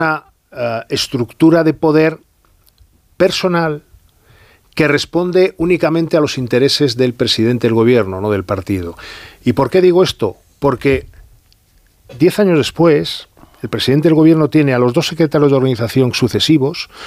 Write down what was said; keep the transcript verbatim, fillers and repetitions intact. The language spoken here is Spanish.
una uh, estructura de poder personal que responde únicamente a los intereses del presidente del gobierno, no del partido. ¿Y por qué digo esto? Porque diez años después, el presidente del gobierno tiene a los dos secretarios de organización sucesivos